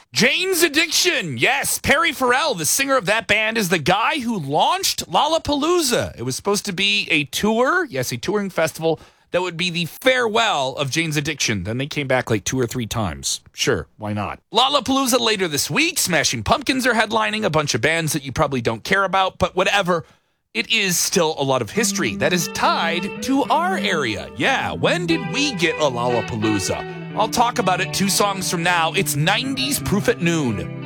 Jane's Addiction. Yes, Perry Farrell, the singer of that band, is the guy who launched Lollapalooza. It was supposed to be a tour, yes, a touring festival that would be the farewell of Jane's Addiction. Then they came back like 2 or 3 times. Sure, why not? Lollapalooza later this week. Smashing Pumpkins are headlining, a bunch of bands that you probably don't care about, but whatever. It is still a lot of history that is tied to our area. Yeah, when did we get a Lollapalooza? I'll talk about it 2 songs from now. It's 90s Proof at Noon.